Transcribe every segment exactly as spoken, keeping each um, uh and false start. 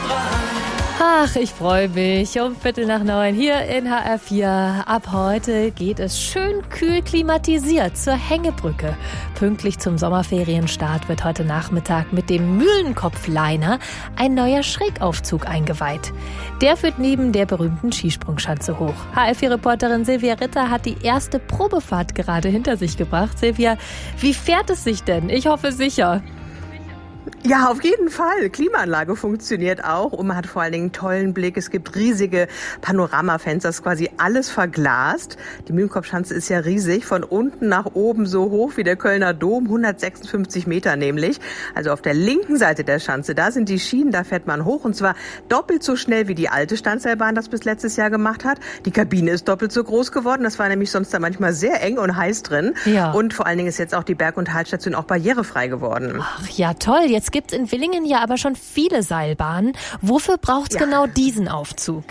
Ach, ich freue mich. Um Viertel nach neun hier in H R vier. Ab heute geht es schön kühl klimatisiert zur Hängebrücke. Pünktlich zum Sommerferienstart wird heute Nachmittag mit dem Mühlenkopf-Liner ein neuer Schrägaufzug eingeweiht. Der führt neben der berühmten Skisprungschanze hoch. H R vier-Reporterin Silvia Ritter hat die erste Probefahrt gerade hinter sich gebracht. Silvia, wie fährt es sich denn? Ich hoffe sicher. Ja, auf jeden Fall. Klimaanlage funktioniert auch und man hat vor allen Dingen einen tollen Blick. Es gibt riesige Panoramafenster, ist quasi alles verglast. Die Mühlenkopfschanze ist ja riesig, von unten nach oben so hoch wie der Kölner Dom, hundertsechsundfünfzig Meter nämlich. Also auf der linken Seite der Schanze, da sind die Schienen, da fährt man hoch und zwar doppelt so schnell wie die alte Standseilbahn das bis letztes Jahr gemacht hat. Die Kabine ist doppelt so groß geworden, das war nämlich sonst da manchmal sehr eng und heiß drin. Ja. Und vor allen Dingen ist jetzt auch die Berg- und Talstation auch barrierefrei geworden. Ach ja, toll. Jetzt gibt es in Villingen ja aber schon viele Seilbahnen. Wofür braucht es ja genau diesen Aufzug?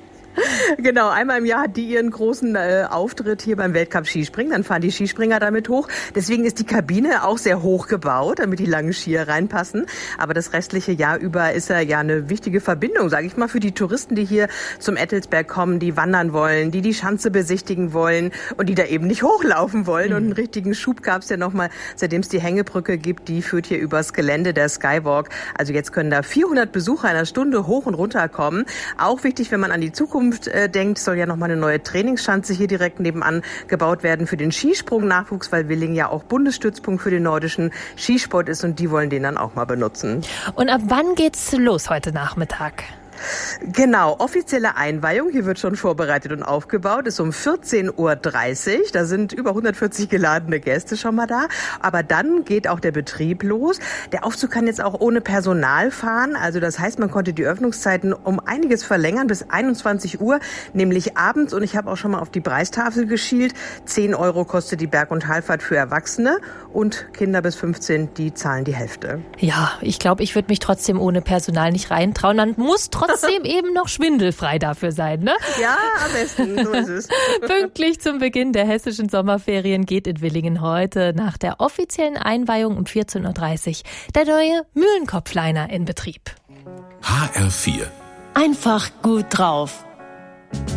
Genau, einmal im Jahr hat die ihren großen äh, Auftritt hier beim Weltcup Skispringen. Dann fahren die Skispringer damit hoch. Deswegen ist die Kabine auch sehr hoch gebaut, damit die langen Skier reinpassen. Aber das restliche Jahr über ist er ja eine wichtige Verbindung, sage ich mal, für die Touristen, die hier zum Ettelsberg kommen, die wandern wollen, die die Schanze besichtigen wollen und die da eben nicht hochlaufen wollen. Mhm. Und einen richtigen Schub gab es ja nochmal, seitdem es die Hängebrücke gibt. Die führt hier übers Gelände, der Skywalk. Also jetzt können da vierhundert Besucher in einer Stunde hoch und runter kommen. Auch wichtig, wenn man an die Zukunft denkt, soll ja nochmal eine neue Trainingsschanze hier direkt nebenan gebaut werden für den Skisprung-Nachwuchs, weil Villingen ja auch Bundesstützpunkt für den nordischen Skisport ist und die wollen den dann auch mal benutzen. Und ab wann geht's los heute Nachmittag? Genau, offizielle Einweihung, hier wird schon vorbereitet und aufgebaut, ist um vierzehn Uhr dreißig. Da sind über hundertvierzig geladene Gäste schon mal da. Aber dann geht auch der Betrieb los. Der Aufzug kann jetzt auch ohne Personal fahren. Also das heißt, man konnte die Öffnungszeiten um einiges verlängern bis einundzwanzig Uhr, nämlich abends. Und ich habe auch schon mal auf die Preistafel geschielt. zehn Euro kostet die Berg- und Talfahrt für Erwachsene und Kinder bis fünfzehn, die zahlen die Hälfte. Ja, ich glaube, ich würde mich trotzdem ohne Personal nicht reintrauen. Man muss trotzdem eben noch schwindelfrei dafür sein, ne? Ja, am besten, so ist es. Pünktlich zum Beginn der hessischen Sommerferien geht in Villingen heute nach der offiziellen Einweihung um vierzehn Uhr dreißig der neue Mühlenkopf-Liner in Betrieb. H R vier. Einfach gut drauf.